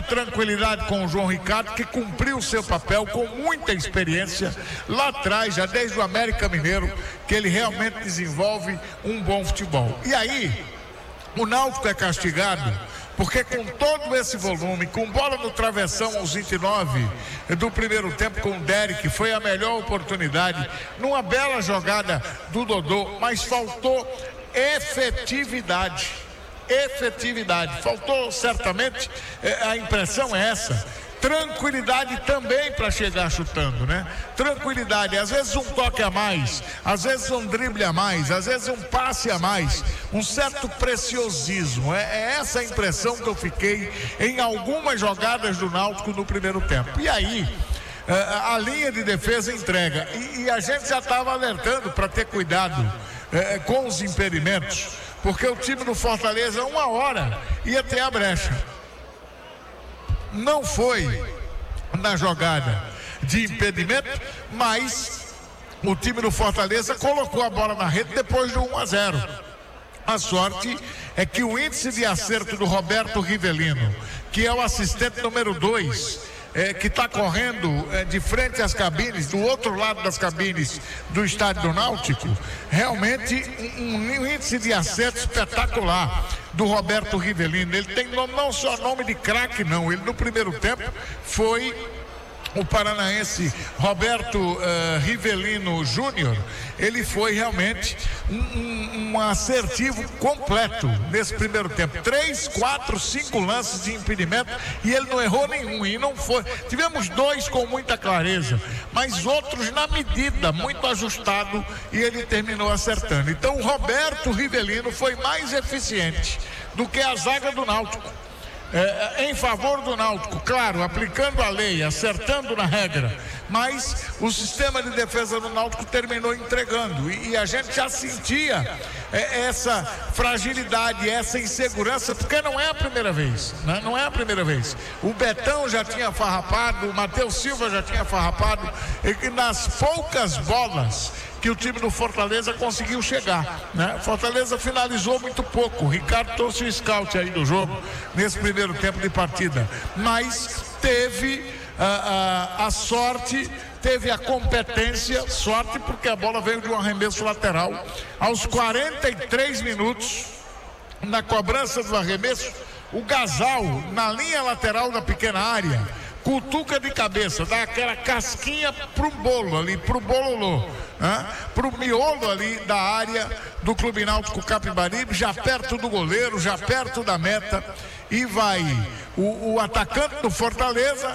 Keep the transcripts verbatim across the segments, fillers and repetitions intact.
plena tranquilidade com o João Ricardo, que cumpriu o seu papel com muita experiência lá atrás, já desde o América Mineiro, que ele realmente desenvolve um bom futebol. E aí, o Náutico é castigado porque com todo esse volume, com bola no travessão aos vinte e nove do primeiro tempo com o Derek, foi a melhor oportunidade, numa bela jogada do Dodô, mas faltou efetividade. Efetividade, faltou certamente, a impressão é essa, tranquilidade também para chegar chutando, né? Tranquilidade, às vezes um toque a mais, às vezes um drible a mais, às vezes um passe a mais, um certo preciosismo. É, é essa a impressão que eu fiquei em algumas jogadas do Náutico no primeiro tempo. E aí, a, a linha de defesa entrega, e, e a gente já estava alertando para ter cuidado é, com os impedimentos, porque o time do Fortaleza, uma hora, ia ter a brecha. Não foi na jogada de impedimento, mas o time do Fortaleza colocou a bola na rede depois do um a zero. A sorte é que o índice de acerto do Roberto Rivelino, que é o assistente número dois, É, que está correndo é, de frente às cabines, do outro lado das cabines do estádio do Náutico, realmente um, um índice de acerto espetacular do Roberto Rivelino. Ele tem nome, não só nome de craque, não. Ele no primeiro tempo foi o paranaense Roberto uh, Rivelino Júnior. Ele foi realmente um, um, um assertivo completo nesse primeiro tempo. Três, quatro, cinco lances de impedimento e ele não errou nenhum. E não foi. Tivemos dois com muita clareza, mas outros na medida, muito ajustado, e ele terminou acertando. Então o Roberto Rivelino foi mais eficiente do que a zaga do Náutico. É, em favor do Náutico, claro, aplicando a lei, acertando na regra, mas o sistema de defesa do Náutico terminou entregando, e, e a gente já sentia é, essa fragilidade, essa insegurança, porque não é a primeira vez, né? Não é a primeira vez. O Betão já tinha farrapado, o Matheus Silva já tinha farrapado, e nas poucas bolas que o time do Fortaleza conseguiu chegar, né? Fortaleza finalizou muito pouco. O Ricardo trouxe o scout aí do jogo nesse primeiro tempo de partida, mas teve a, a, a sorte, teve a competência, sorte porque a bola veio de um arremesso lateral aos quarenta e três minutos. Na cobrança do arremesso, o Gasal na linha lateral da pequena área cutuca de cabeça, dá aquela casquinha pro bolo ali, pro bololô, né? Pro miolo ali da área do Clube Náutico Capibaribe, já perto do goleiro, já perto da meta, e vai o, o atacante do Fortaleza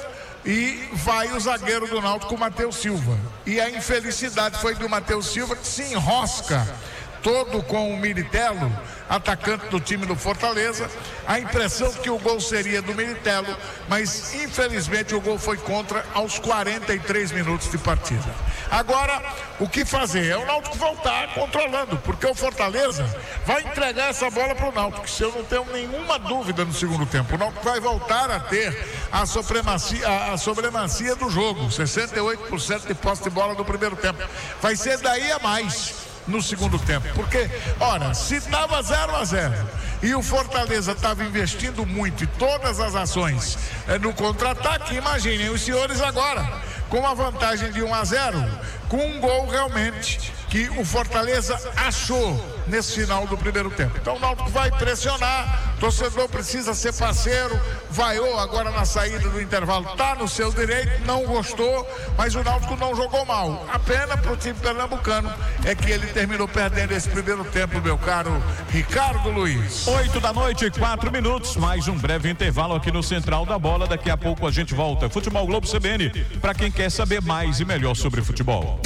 e vai o zagueiro do Náutico, Matheus Silva. E a infelicidade foi do Matheus Silva, que se enrosca todo com o Militelo, atacante do time do Fortaleza. A impressão que o gol seria do Militelo, mas infelizmente o gol foi contra aos quarenta e três minutos de partida. Agora, o que fazer? É o Náutico voltar controlando, porque o Fortaleza vai entregar essa bola para o Náutico, se eu não tenho nenhuma dúvida no segundo tempo. O Náutico vai voltar a ter a supremacia, a, a supremacia do jogo, sessenta e oito por cento de posse de bola no primeiro tempo. Vai ser daí a mais no segundo tempo, porque, ora, se estava zero a zero e o Fortaleza estava investindo muito em todas as ações é, no contra-ataque, imaginem os senhores agora com a vantagem de um a zero, com um gol realmente que o Fortaleza achou nesse final do primeiro tempo. Então o Náutico vai pressionar, o torcedor precisa ser parceiro, vaiou agora na saída do intervalo, tá no seu direito, não gostou, mas o Náutico não jogou mal. A pena pro time pernambucano é que ele terminou perdendo esse primeiro tempo, meu caro Ricardo Luiz. Oito da noite, quatro minutos, mais um breve intervalo aqui no Central da Bola. Daqui a pouco a gente volta. Futebol Globo C B N, para quem quer saber mais e melhor sobre futebol.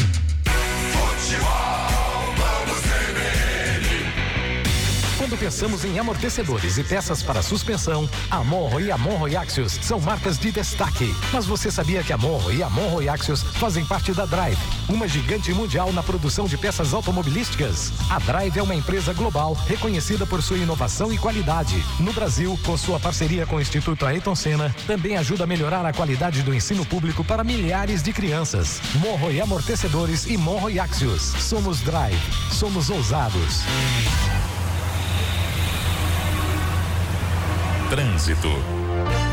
Quando pensamos em amortecedores e peças para suspensão, a Monro e a Monro e Axios são marcas de destaque. Mas você sabia que a Monro e a Monro e Axios fazem parte da Drive, uma gigante mundial na produção de peças automobilísticas? A Drive é uma empresa global reconhecida por sua inovação e qualidade. No Brasil, com sua parceria com o Instituto Ayrton Senna, também ajuda a melhorar a qualidade do ensino público para milhares de crianças. Monro e Amortecedores e Monro e Axios. Somos Drive. Somos ousados. Trânsito.